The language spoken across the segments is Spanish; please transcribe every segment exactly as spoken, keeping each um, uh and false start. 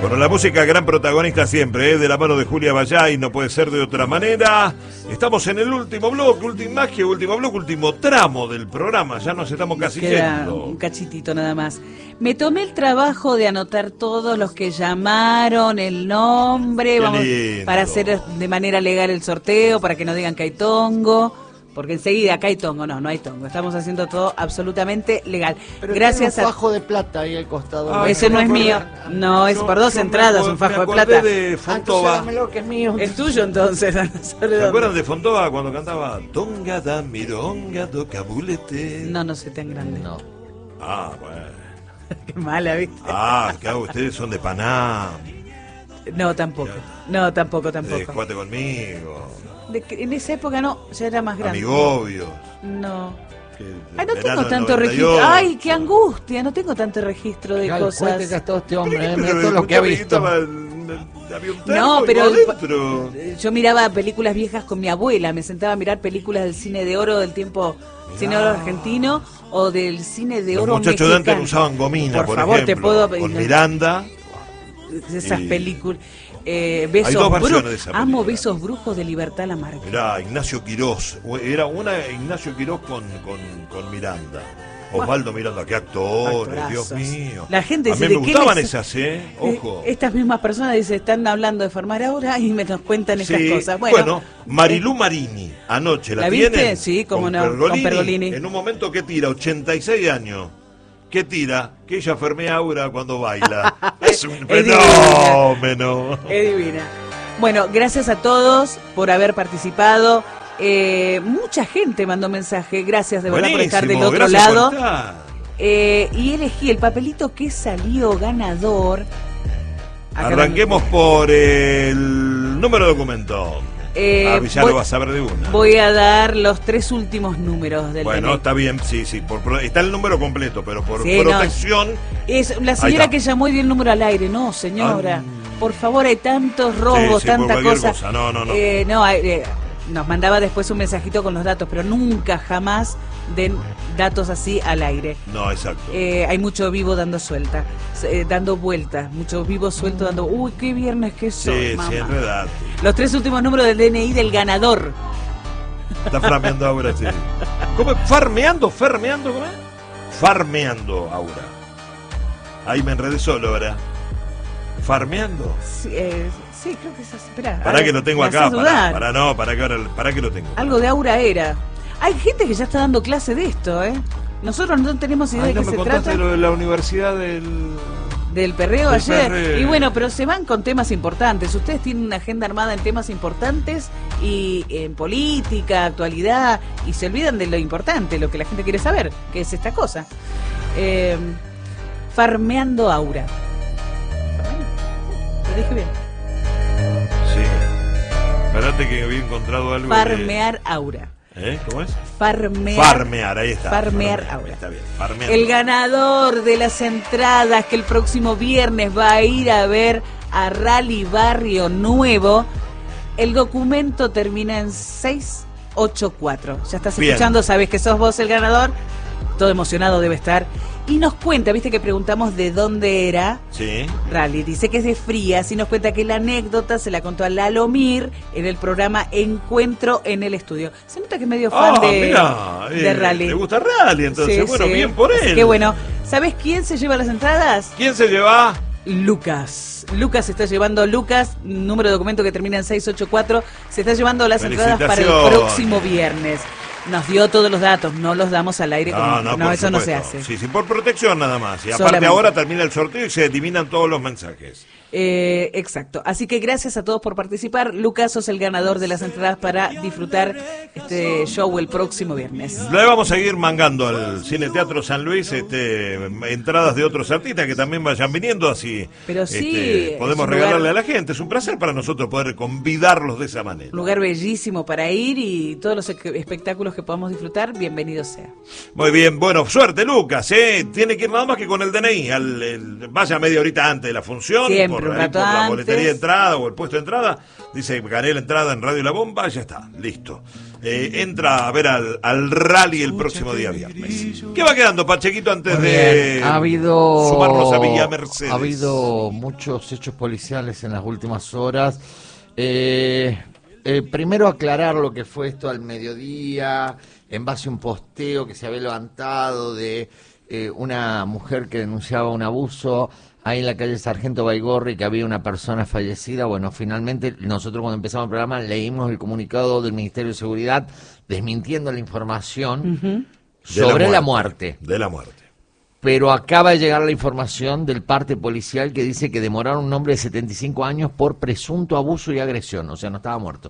Bueno, la música gran protagonista siempre, ¿eh? De la mano de Julia Bayay, no puede ser de otra manera. Estamos en el último bloque, último más que último bloque, último tramo del programa, ya nos estamos casi Queda yendo. un cachitito nada más. Me tomé el trabajo de anotar todos los que llamaron, el nombre, vamos, para hacer de manera legal el sorteo, para que no digan que hay tongo. Porque enseguida acá hay tongo, no, no hay tongo. Estamos haciendo todo absolutamente legal. Pero gracias tiene un a... fajo de plata ahí al costado. Ah, ese no es mío. No, es yo, por dos entradas, un fajo de plata. De Fontova. Ah, que es mío. Es tuyo entonces. ¿Se acuerdan de Fontova cuando cantaba Tonga da mironga do cabulete? No, no soy tan grande. No. Ah, bueno. Qué mala, ¿viste? Ah, claro, ustedes son de Panam. No, tampoco. No, tampoco, tampoco. De Jugate conmigo. De que en esa época no, ya era más grande. Amigobios. No. Que Ay, no verano tengo del noventa noventa tanto y registro. ocho. Ay, qué angustia. No tengo tanto registro de Mirá el cosas. cohete que ha estado este hombre, eh, Pero mirá todo lo que ha visto. estaba en- había un No, termo y pero por dentro. yo miraba películas viejas con mi abuela. Me sentaba a mirar películas del cine de oro del tiempo, cine de oro argentino o del cine de Los oro muchachos de mexicano. antes usaban gomina, Por por, favor, te ejemplo, puedo con pedir- Miranda. Esas Y- películas. Eh, besos Hay dos versiones Bru- de esa Amo película. Besos Brujos de Libertad Lamarque. Era Ignacio Quirós. Era una Ignacio Quirós con, con, con Miranda. Osvaldo Miranda, qué actores, Dios Actorazos. mío. La gente A dice, mí me ¿de qué gustaban les- esas, ¿eh? Ojo. Eh, estas mismas personas dicen, están hablando de formar ahora y me nos cuentan estas Sí, cosas. Bueno, bueno, Marilú Marini, anoche la, ¿la viste? tienen. Sí, cómo con no, con Pergolini, Pergolini. En un momento que tira, ochenta y seis años. ¿Qué tira? Que ella fermea aura cuando baila. Es un Es fenómeno. es divina. Bueno, gracias a todos por haber participado. Eh, mucha gente mandó mensaje. Gracias de verdad por estar del Buenísimo, otro gracias por lado. estar. Eh, y elegí el papelito que salió ganador. Acá Arranquemos por el número de documento. Eh, ah, ya voy- lo vas a ver de una. Voy a dar los tres últimos números del Bueno, D N I. está bien, sí, sí. Por, pro- está el número completo, pero por Sí, no. protección. Es la Ahí señora está. que llamó y dio el número al aire. No, señora. Ah. Por favor, hay tantos robos, Sí, sí, por tanta cualquier cosa. cosa. No, no, no. Eh, no, hay- eh, nos mandaba después un mensajito con los datos, pero nunca, jamás den datos así al aire. No, exacto. Eh, hay mucho vivo dando suelta, eh, dando vueltas, mucho vivo suelto dando. Uy, qué viernes que soy, sí, mamá. sí, enredate. Los tres últimos números del D N I del ganador. Está farmeando Aura, sí. ¿Cómo es? ¿Farmeando? ¿Fermeando? ¿Cómo es? Farmeando Aura. Ahí me enredé solo ahora. ¿Farmeando? Sí, eh, sí, creo que es así. Esperá, Pará a que ver, lo tengo me acá. haces Pará, dudar. pará, no, pará que ahora, pará que lo tengo. Algo de aura era. Hay gente que ya está dando clase de esto, ¿eh? Nosotros no tenemos idea Ay, de no qué me se contaste trata. lo de la universidad del... Del perreo Del ayer. perreo. Y bueno, pero se van con temas importantes. Ustedes tienen una agenda armada en temas importantes y en política, actualidad, y se olvidan de lo importante, lo que la gente quiere saber, que es esta cosa. Eh, farmeando aura. Lo dije bien. Sí. Espérate que había encontrado algo de- Farmear aura. ¿Eh? ¿Cómo es? Farmear. Farmear, ahí está. Farmear aura. Está bien, farmeando. El ganador de las entradas que el próximo viernes va a ir a ver a Rally Barrio Nuevo. El documento termina en seis ocho cuatro. Ya estás Bien. escuchando, sabes que sos vos el ganador. Todo emocionado debe estar. Y nos cuenta, viste que preguntamos de dónde era Sí. Rally. Dice que es de Frías y nos cuenta que la anécdota se la contó a Lalo Mir en el programa Encuentro en el Estudio. Se nota que es medio fan Ah, de, mirá, de eh, Rally. Le gusta Rally, entonces, Sí, bueno, sí. bien por Así él. que bueno, ¿sabes quién se lleva las entradas? ¿Quién se lleva? Lucas. Lucas se está llevando, Lucas, número de documento que termina en seis ocho cuatro, se está llevando las entradas para el Felicitaciones. próximo viernes. Nos dio todos los datos, no los damos al aire. No, como- no, no por eso no se supuesto. hace. Sí, sí, por protección nada más. Y aparte Solamente. ahora termina el sorteo y se eliminan todos los mensajes. Eh, exacto. Así que gracias a todos por participar. Lucas, sos el ganador de las entradas para disfrutar este show el próximo viernes. Le vamos a seguir mangando al Cine Teatro San Luis este, entradas de otros artistas que también vayan viniendo, así Pero sí, este, es podemos un regalarle lugar- a la gente. Es un placer para nosotros poder convidarlos de esa manera. Un lugar bellísimo para ir y todos los ec- espectáculos que podamos disfrutar, bienvenido sea. Muy bien, bueno, suerte Lucas, ¿eh? Tiene que ir nada más que con el D N I, al, el- vaya media horita antes de la función, Siempre, un ahí rato por la antes. boletería de entrada o el puesto de entrada, dice gané la entrada en Radio La Bomba, ya está, listo. Eh, entra a ver al, al rally el próximo día viernes. ¿Qué va quedando, Pachequito, antes Muy de bien. Ha habido, sumarnos a Villa Mercedes? Ha habido muchos hechos policiales en las últimas horas. Eh, eh, primero aclarar lo que fue esto al mediodía, en base a un posteo que se había levantado de eh, una mujer que denunciaba un abuso ahí en la calle Sargento Baigorri, que había una persona fallecida. Bueno, finalmente nosotros cuando empezamos el programa leímos el comunicado del Ministerio de Seguridad desmintiendo la información uh-huh. sobre la muerte. De la muerte. Pero acaba de llegar la información del parte policial que dice que demoraron a un hombre de setenta y cinco años por presunto abuso y agresión, o sea, no estaba muerto.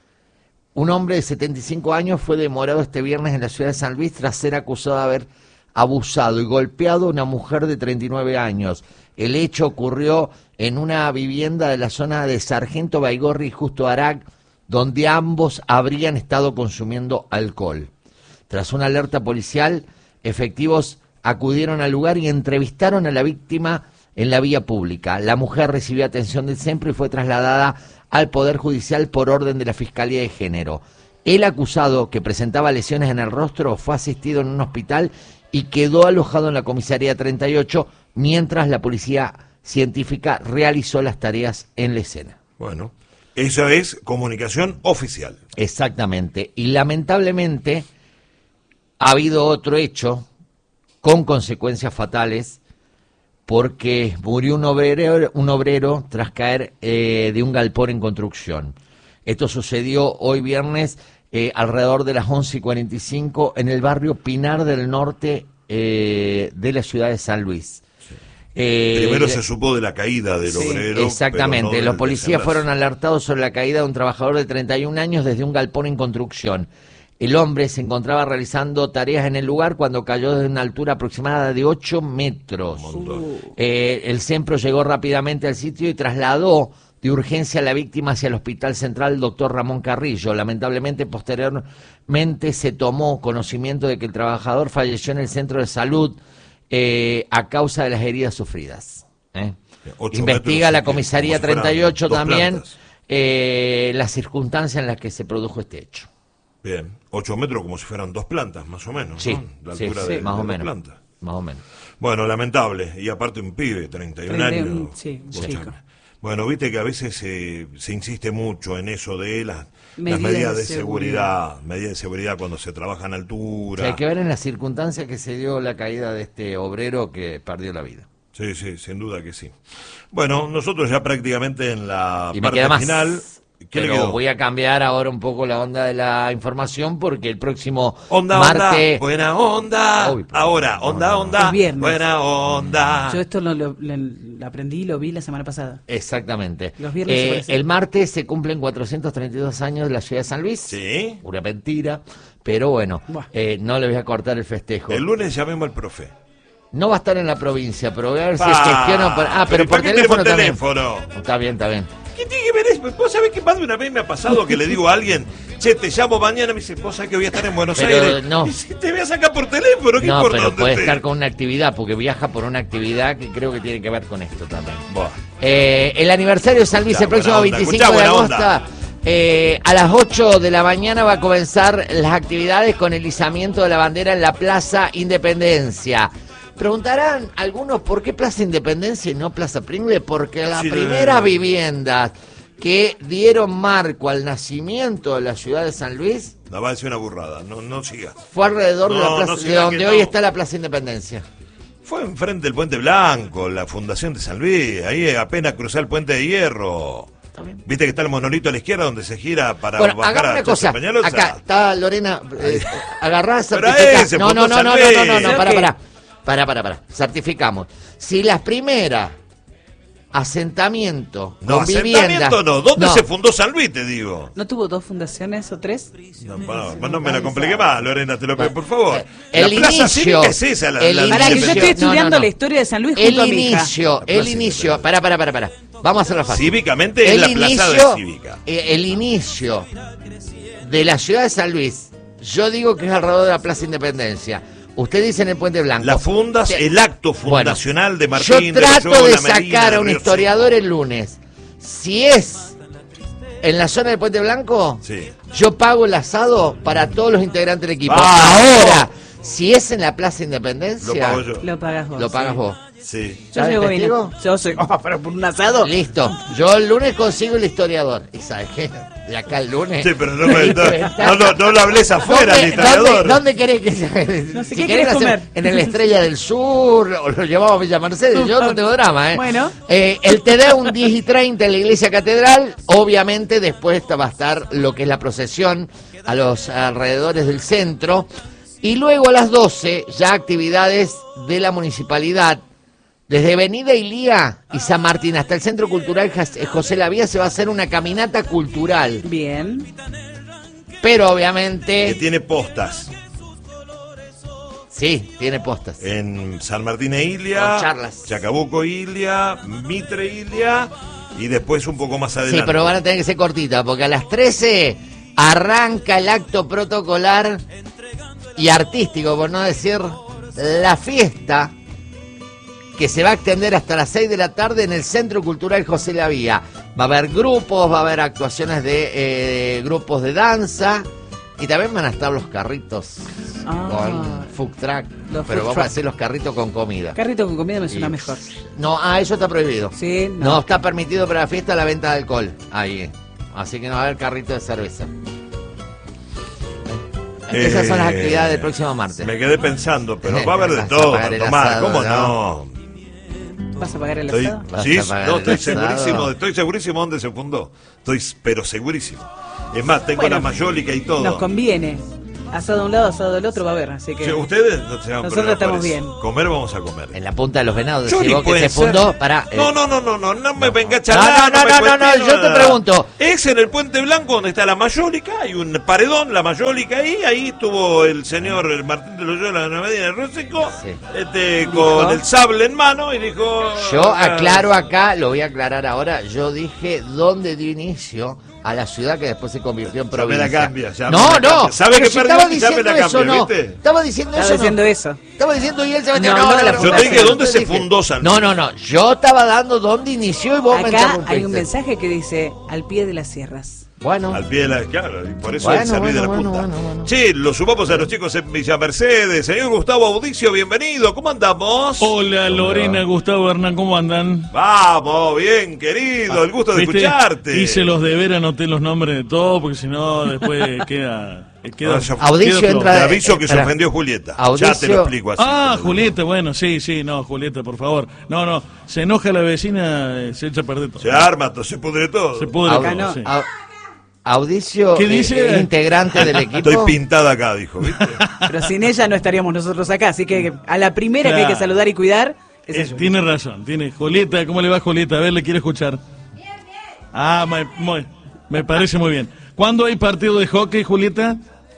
Un hombre de setenta y cinco años fue demorado este viernes en la ciudad de San Luis tras ser acusado de haber abusado y golpeado a una mujer de treinta y nueve años. El hecho ocurrió en una vivienda de la zona de Sargento Baigorri y Justo Arac, donde ambos habrían estado consumiendo alcohol. Tras una alerta policial, efectivos acudieron al lugar y entrevistaron a la víctima en la vía pública. La mujer recibió atención del CEMPRO y fue trasladada al Poder Judicial por orden de la Fiscalía de Género. El acusado, que presentaba lesiones en el rostro, fue asistido en un hospital y quedó alojado en la comisaría treinta y ocho, mientras la policía científica realizó las tareas en la escena. Bueno, eso es comunicación oficial. Exactamente. Y lamentablemente ha habido otro hecho con consecuencias fatales, porque murió un obrero, un obrero tras caer eh, de un galpón en construcción. Esto sucedió hoy viernes eh, alrededor de las once y cuarenta y cinco en el barrio Pinar del Norte eh, de la ciudad de San Luis. Sí. Eh, Primero se supo de la caída del sí, obrero. Exactamente, pero no los policías desenlace. fueron alertados sobre la caída de un trabajador de treinta y un años desde un galpón en construcción. El hombre se encontraba realizando tareas en el lugar cuando cayó desde una altura aproximada de ocho metros. Eh, el CEMPRO llegó rápidamente al sitio y trasladó de urgencia a la víctima hacia el Hospital Central doctor Ramón Carrillo. Lamentablemente, posteriormente se tomó conocimiento de que el trabajador falleció en el centro de salud eh, a causa de las heridas sufridas. ¿eh? Investiga la comisaría treinta y ocho también eh, las circunstancias en las que se produjo este hecho. Bien, ocho metros como si fueran dos plantas, más o menos, sí, ¿no? La sí, altura sí, de, más, de o menos, plantas. más o menos. Bueno, lamentable. Y aparte un pibe, treinta y un treinta y años. uno, sí, chico. Bueno, viste que a veces eh, se insiste mucho en eso de las medidas, las medidas de, de seguridad. seguridad. Medidas de seguridad cuando se trabaja en altura. O sea, hay que ver en las circunstancias que se dio la caída de este obrero que perdió la vida. Sí, sí, sin duda que sí. Bueno, nosotros ya prácticamente en la Y me parte queda más. final... ¿Qué le Pero quedó? voy a cambiar ahora un poco la onda de la información porque el próximo Onda, martes... onda, buena onda. Uy, perdón, ahora, no, onda, no, no. onda, El viernes. buena onda. Yo esto lo, lo, lo- lo aprendí y lo vi la semana pasada. Exactamente. Los viernes se Eh, parece. el martes se cumplen cuatrocientos treinta y dos años de la ciudad de San Luis. Sí. Una mentira, pero bueno, Buah. eh, no le voy a cortar el festejo. El lunes llamemos al profe. No va a estar en la provincia, pero voy a ver si Pa, gestiona por... Ah, pero, ¿y por para qué teléfono tenemos también. teléfono? Está bien, está bien. ¿Qué tiene que ver eso? ¿Vos sabés que más de una vez me ha pasado que le digo a alguien, che, te llamo mañana? Me dice, vos sabés que voy a estar en Buenos Pero Aires. no. Me dice, te voy a sacar por teléfono, ¿qué No, importa pero dónde puede estés? estar con una actividad, porque viaja por una actividad que creo que tiene que ver con esto también. Buah. Eh, el aniversario de San Luis, Escuchá, el próximo buena onda, veinticinco escuchá, de buena agosto, onda. eh, a las ocho de la mañana va a comenzar las actividades con el izamiento de la bandera en la Plaza Independencia. Preguntarán algunos por qué Plaza Independencia y no Plaza Pringle, porque las Sí, primeras no. viviendas que dieron marco al nacimiento de la ciudad de San Luis No, va a decir una burrada, no, no sigas. fue alrededor de No, la plaza, no de sigas donde que hoy no. está la Plaza Independencia. Fue enfrente del Puente Blanco, la Fundación de San Luis, ahí apenas cruzar el Puente de Hierro. Viste que está el monolito a la izquierda donde se gira para Bueno, bajar agarra a una Chacha cosa. Peñalosa. Acá está Lorena. Eh, agarrá, Pero certificá. ese, No, punto no, no, no, no, San no, no, Luis. no, para, ¿Qué? para. Para, para, para. Certificamos. Si las primeras asentamientos No, con viviendas. asentamiento no. ¿Dónde se fundó San Luis, te digo? ¿No tuvo dos fundaciones o tres? No, no, no me la compliqué más, Lorena, te lo pido, por favor. El la plaza inicio, cívica es esa, la, el la Para que yo inicio. estoy No, estudiando no, no. la historia de San Luis El junto a mi hija. inicio, La el Plaza inicio. Independencia. Para, para, para, para. Vamos a hacerlo fácil. Cívicamente es El la plaza inicio, de Cívica. eh, el inicio de la ciudad de San Luis, yo digo que es alrededor de la Plaza Independencia. Usted dice en el Puente Blanco. Las fundas, Te... el acto fundacional bueno, de Martín. Yo trato de, de Loyola, sacar Medina, a un Río historiador Cinco. el lunes. Si es en la zona del Puente Blanco, sí. yo pago el asado para todos los integrantes del equipo. Ah, Ahora, si es en la Plaza Independencia, lo pago yo. Lo pagas vos. Lo pagas sí. vos. Sí. Yo llevo bien. Yo soy. Oh, pero por un asado. Listo. Yo el lunes consigo el historiador. ¿Y sabes qué? De acá el lunes. Sí, pero no, me, no, no, no, no lo hables afuera, el historiador. ¿Dónde, ¿Dónde querés que sea? No sé, Si ¿qué querés querés comer? en el Estrella del Sur, o lo llevamos a Villa Mercedes, yo no tengo drama, ¿eh? Bueno. Eh, el Te Deum diez y treinta en la Iglesia Catedral, obviamente después va a estar lo que es la procesión a los alrededores del centro, y luego a las doce ya actividades de la municipalidad. Desde Avenida Ilía y San Martín hasta el Centro Cultural José Lavía se va a hacer una caminata cultural. Bien. Pero obviamente... Que tiene postas. Sí, tiene postas. En San Martín e Ilia, Con charlas. Chacabuco Ilia, Mitre Ilia y después un poco más adelante. Sí, pero van a tener que ser cortitas porque a las trece arranca el acto protocolar y artístico, por no decir la fiesta, que se va a extender hasta las seis de la tarde en el Centro Cultural José Lavía. Va a haber grupos, va a haber actuaciones de eh, grupos de danza y también van a estar los carritos Ah, con food truck, los pero food vamos truck. a hacer los carritos con comida. Carrito con comida me suena Y- mejor. No, ah, eso está prohibido. Sí, No. no. está permitido para la fiesta la venta de alcohol. Ahí. Así que no va a haber carrito de cerveza. Esas son las Eh, actividades del próximo martes. Me quedé pensando, pero va a haber de Vas a todo, pagar el Tomás, asado, ¿cómo ¿no? no? ¿Vas a pagar el Estoy, asado? Vas sí, a pagar no, el estoy asado. segurísimo, estoy segurísimo dónde se fundó. Estoy, pero segurísimo. Es más, tengo Bueno, la mayólica y todo. Nos conviene. Asado de un lado, asado del otro va a haber, así que... Sí, ustedes no se hagan Nosotros problema estamos por eso. bien. Comer vamos a comer. En la punta de los venados. Johnny Si vos que puede se ser. fundó, para. No, no, no, no, no, no me venga a No, charlar. no, no, me no, no, no, cuestiono yo te nada. pregunto. Es en el Puente Blanco donde está la mayólica, hay un paredón, la mayólica ahí, ahí estuvo el señor el Martín de Loyola de la Medina de Río Cinco, Sí. este, Dijo. con el sable en mano y dijo... Yo ah, aclaro acá, lo voy a aclarar ahora. Yo dije dónde dio inicio a la ciudad que después se convirtió en Ya me provincia. la cambia, ya me no, la no. cambia. ¿Sabe pero que si perdió estaba y ya me diciendo la eso, cambia, no. viste? Estaba diciendo Estaba eso, no. diciendo eso. Estaba diciendo y él se metió. No, No, no, no, la no, Yo no, te dije no, dónde no se dije. fundó San No, no, no. Yo estaba dando dónde inició y vos me Acá interrumpiste. hay un mensaje que dice, al pie de las sierras. Bueno. Al pie de la... Claro, y por eso Bueno, el servir de la bueno, punta. bueno, bueno, bueno. Che, lo sumamos a los chicos en Villa Mercedes. Señor Gustavo Audicio, bienvenido. ¿Cómo andamos? Hola Lorena, Gustavo, Hernán, ¿cómo andan? Vamos, bien, querido. El gusto de ¿Viste? escucharte. Hice los deberes, anoté los nombres de todos, porque si no después queda... queda Ah, ya- Audicio queda entra- Te flojo. aviso que se espera. ofendió Julieta. Audicio- Ya te lo explico así. Ah, te lo Julieta, bueno, sí, sí, no, Julieta, por favor. No, no, se enoja la vecina, eh, se echa a perder todo. digo. Se arma, todo, se pudre todo. Se pudre Au- todo, no. sí. Au- Audicio, ¿Qué eh, dice? eh, integrante del equipo. Estoy pintada acá, dijo, ¿viste? Pero sin ella no estaríamos nosotros acá, así que a la primera que hay que Claro. saludar y cuidar es Eh, ella. tiene razón, tiene. Julieta, ¿cómo le va Julieta? A ver, le quiero escuchar. Bien, bien. Ah, me, muy- me parece muy bien. ¿Cuándo hay partido de hockey, Julieta?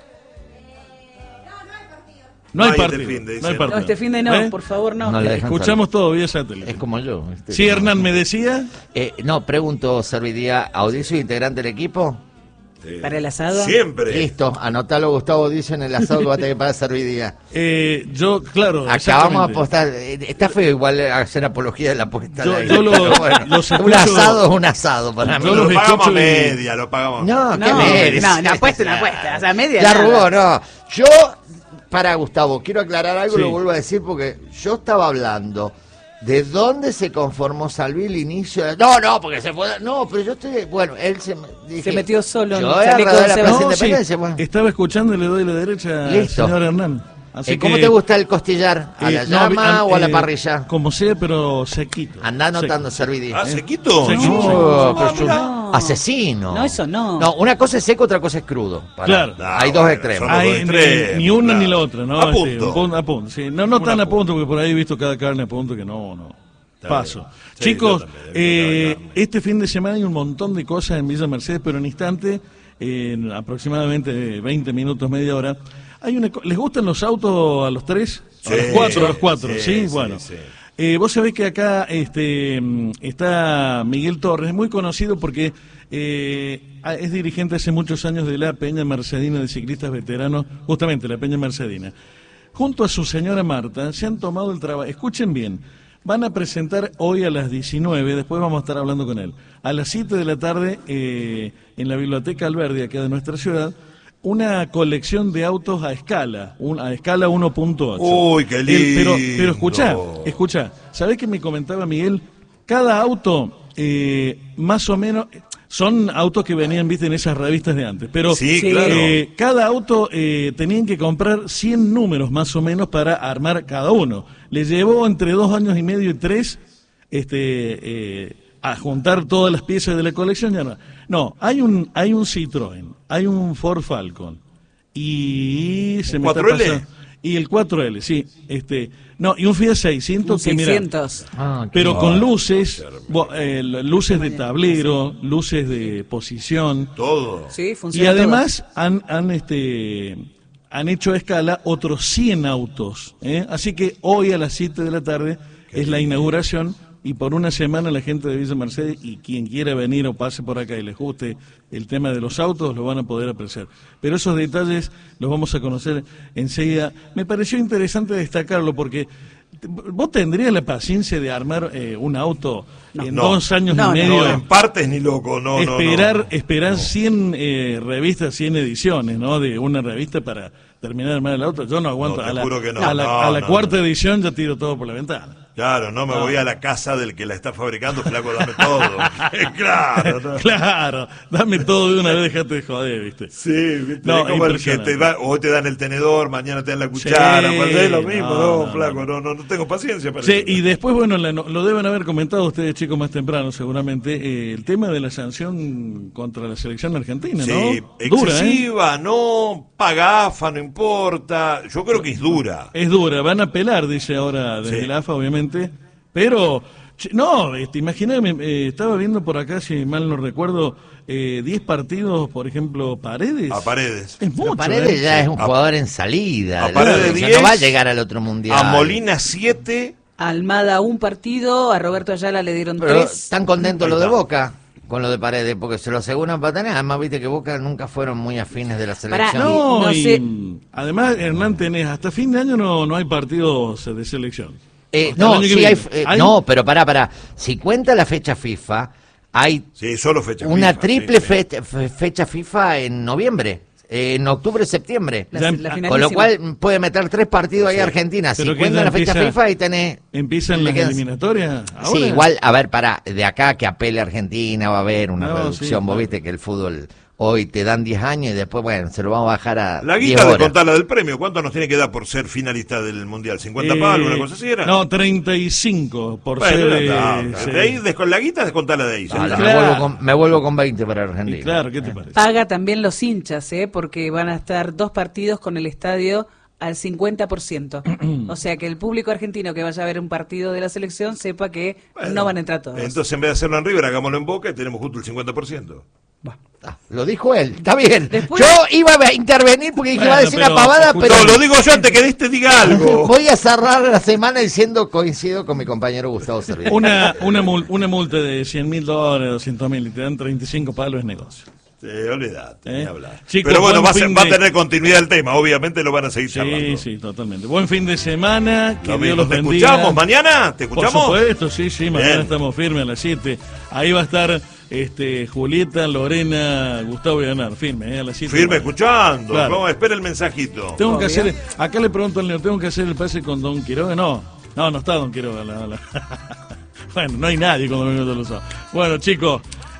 No hay No hay este partido. fin de, No hay dicen. partido. No, este fin de no, ¿Eh? por favor, no. No le dejan Escuchamos todo vía satélite. Es como yo. ¿viste? Sí, Hernán, me decía. Eh, no, pregunto, Servidía, Audicio, integrante del equipo. Para el asado. Siempre. Listo, anotalo Gustavo Audicio en el asado que va a tener para Servidía. Eh, yo, claro. Acá vamos a exactamente. apostar. eh, Está feo igual hacer apología de la apuesta. Yo- al yo aire, lo- pero bueno, los un escucho- asado es un asado para mí. Yo Lo los pagamos a escucho y- media, lo pagamos. No, qué No, merece. no, una apuesta, una apuesta. O sea, media. Ya nada. robó, no. Yo, para Gustavo, quiero aclarar algo, Sí. lo vuelvo a decir porque yo estaba hablando de dónde se conformó Salví el inicio. De... No, no, porque se fue. No, pero yo estoy. Bueno, él se, dije, Se metió solo en Yo el he chaleco agarrado de la Seba. Plaza No, sí, Independencia, bueno. estaba escuchando y le doy la derecha Listo. al señor Hernán. Así Eh, ¿Cómo que, te gusta el costillar? ¿A eh, la no, llama a- o a la eh, parrilla? Como sea, pero sequito. Andá anotando, Seco. Servidí. Ah, ¿eh? ¿sequito? Sequito. No, Ah, pero es un mirá. asesino. No, eso no. No, una cosa es seco, otra cosa es crudo. Pará. Claro. No, Hay dos bueno, extremos. son- Hay dos ni, extremos, ni una claro. ni la otra, ¿no? A Este, punto. un punto, a punto, sí. No, no Un tan a a punto, porque por ahí he visto cada carne a punto que no, no. Está Paso. bien. Sí, Chicos, yo también, eh, yo también. este fin de semana hay un montón de cosas en Villa Mercedes, pero en instante, en aproximadamente veinte minutos, media hora. Hay una, co- ¿Les gustan los autos a los tres? A Sí. los cuatro, a los cuatro, Sí, ¿sí? sí, bueno. sí. Eh, vos sabés que acá este, mm, está Miguel Torres, muy conocido porque eh, ah, es dirigente hace muchos años de la Peña Mercedina de Ciclistas Veteranos, justamente la Peña Mercedina. junto a su señora Marta, se han tomado el trabajo. Escuchen bien, van a presentar hoy a las diecinueve, después vamos a estar hablando con él, a las siete de la tarde eh, en la Biblioteca Alberdi, acá de nuestra ciudad, una colección de autos a escala, un, a escala uno punto ocho. Uy, qué lindo. El, pero, pero escuchá, escuchá, ¿sabés qué me comentaba Miguel? Cada auto, eh, más o menos, son autos que venían, viste, en esas revistas de antes, pero sí, claro. eh, cada auto eh, tenían que comprar cien números más o menos para armar cada uno. Le llevó entre dos años y medio y tres este, eh, a juntar todas las piezas de la colección. Ya no, no hay un hay un Citroën, hay un Ford Falcon y se me está pasando, y el cuatro L, sí, este, no, y un Fiat seiscientos, un que seiscientos. Mira, Ah, pero oh, con luces, bo, eh, luces de tablero, luces de posición, todo. Sí, funciona y además todo. han han este han hecho a escala otros cien autos, ¿eh? Así que hoy a las siete de la tarde Qué es lindo. La inauguración. Y por una semana la gente de Villa Mercedes y quien quiera venir o pase por acá y les guste el tema de los autos lo van a poder apreciar. Pero esos detalles los vamos a conocer enseguida. Me pareció interesante destacarlo porque vos tendrías la paciencia de armar eh, un auto no, en no, dos años no, y medio. No, en partes ni loco, no, esperar, no, no. Esperar no. cien eh, revistas, cien ediciones, ¿no? De una revista para terminar de armar el auto. Yo no aguanto. No, te a la, juro que no. a la, no, a la no, cuarta no. edición ya tiro todo por la ventana. Claro, no me no. voy a la casa del que la está fabricando, flaco, dame todo. Claro, no. Claro, dame todo de una vez, dejate de joder, ¿viste? Sí, ¿viste? No, es como el que te va, hoy te dan el tenedor, mañana te dan la cuchara, sí, pues es lo mismo, no, no, no flaco, no, no, no tengo paciencia para sí, eso. Y después, bueno, la, lo deben haber comentado ustedes, chicos, más temprano, seguramente, eh, el tema de la sanción contra la selección argentina, sí, ¿no? Sí, excesiva, ¿eh? No, paga A F A, no importa, yo creo que es dura. Es dura, van a apelar, dice ahora desde sí. la A F A, obviamente, pero... No, este, imagínate, eh, estaba viendo por acá, si mal no recuerdo, eh, diez partidos, por ejemplo, Paredes. A Paredes. Es mucho, Paredes ¿eh? ya es un a, jugador en salida. A Paredes diez, no va a llegar al otro mundial. A Molina siete. A Almada un partido, a Roberto Ayala le dieron Pero tres. Están contentos los de Boca con lo de Paredes, porque se lo aseguran para tener. Además, viste que Boca nunca fueron muy afines de la selección. Pará, no, no y, sé. Además, Hernán Tenés, hasta fin de año no, no hay partidos de selección. Eh, no, sí hay, eh, ¿Hay? no, pero pará, pará. Si cuenta la fecha FIFA, hay sí, solo fecha una FIFA, triple sí, fecha, sí. fecha FIFA en noviembre, eh, en octubre, septiembre. La, la Con lo cual puede meter tres partidos ahí sí. a Argentina. Si cuenta la empieza, fecha FIFA, ahí tenés... ¿Empiezan las eliminatorias ahora? Sí, igual, a ver, pará, de acá que apele Argentina va a haber una no, reducción. Sí, vos viste que el fútbol... Hoy te dan diez años y después, bueno, se lo vamos a bajar a la guita de contar la del premio, ¿cuánto nos tiene que dar por ser finalista del Mundial? ¿cincuenta eh, palos, una cosa así era? No, treinta y cinco por bueno, ser... No, eh, no, sí. De ahí, con la guita, descontala de ahí. Ah, claro. me, vuelvo con, me vuelvo con veinte para Argentina. Y claro, ¿qué te parece? Paga también los hinchas, ¿eh? Porque van a estar dos partidos con el estadio al cincuenta por ciento. O sea, que el público argentino que vaya a ver un partido de la selección sepa que bueno, no van a entrar todos. Entonces, en vez de hacerlo en River, hagámoslo en Boca y tenemos justo el cincuenta por ciento. Ah, lo dijo él, está bien. Después... Yo iba a intervenir porque bueno, iba a decir pero, una pavada, escucha, pero... No, lo digo yo antes que diste diga algo. Voy a cerrar la semana diciendo coincido con mi compañero Gustavo Servini. Una, una, mul, una multa de cien mil dólares, doscientos mil y te dan treinta y cinco palos es negocio. Sí, olvidate, ¿Eh? ni hablar. Chicos, pero bueno, va a, de... va a tener continuidad el tema, obviamente lo van a seguir sí, charlando. Sí, sí, totalmente. Buen fin de semana, que lo Dios los ¿Te bendiga. escuchamos mañana? ¿Te escuchamos? Por supuesto, sí, sí, mañana Bien. Estamos firmes a las siete. Ahí va a estar este Julieta, Lorena, Gustavo y Anar, firme, ¿eh? A las siete. Firme escuchando, claro. Vamos, espera el mensajito. Tengo que hacer, acá le pregunto al Leo, ¿tengo que hacer el pase con Don Quiroga? No, no, no está Don Quiroga. La, la. Bueno, no hay nadie con Domingo de los Sábados. Bueno, chicos,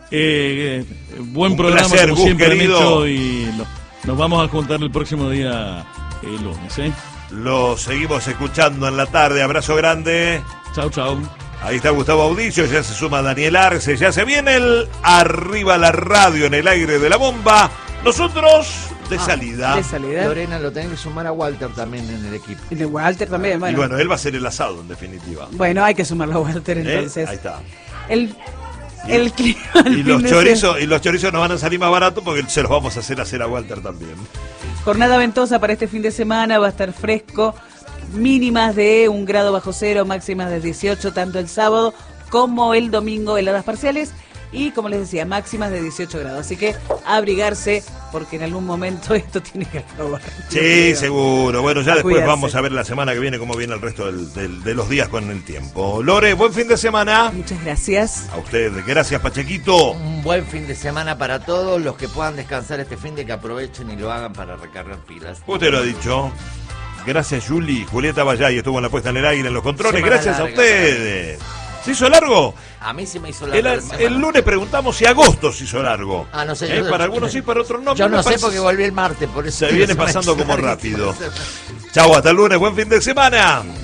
eh, eh, buen Un programa placer, como Gus, siempre han querido. hecho y lo, nos vamos a juntar el próximo día, el lunes, ¿eh? Lo seguimos escuchando en la tarde, abrazo grande. Chau, chau. Ahí está Gustavo Audicio, ya se suma Daniel Arce, ya se viene el Arriba la Radio en el aire de la bomba. Nosotros de, ah, salida. de salida. Lorena, lo tenés que sumar a Walter también en el equipo. Y de Walter también, bueno. Y bueno, él va a ser el asado en definitiva. Bueno, hay que sumarlo a Walter entonces. ¿Eh? Ahí está. El, el clima. Y los chorizos, y los chorizos nos van a salir más baratos porque se los vamos a hacer hacer a Walter también. Jornada ventosa para este fin de semana, va a estar fresco. Mínimas de un grado bajo cero, máximas de dieciocho, tanto el sábado como el domingo, heladas parciales. y, como les decía, máximas de dieciocho grados. Así que abrigarse, porque en algún momento esto tiene que acabar. Sí, seguro. Bueno, ya después Cuídate. vamos a ver la semana que viene cómo viene el resto del, del, de los días con el tiempo. Lore, buen fin de semana. Muchas gracias. A usted, gracias, Pachequito. Un buen fin de semana para todos. Los que puedan descansar este fin de que aprovechen y lo hagan para recargar pilas. Usted lo ha dicho. Gracias, Juli. Julieta Vallay estuvo en la puesta en el aire en los controles. Semana Gracias larga, a ustedes. ¿Se hizo largo? A mí se me hizo largo. El, el lunes preguntamos si agosto se hizo largo. Ah, no sé. ¿Eh? Yo, Para algunos sí, para otros no. Yo no me sé parece- porque volví el martes, por eso. Se viene pasando como rápido. Chau, hasta el lunes. Buen fin de semana.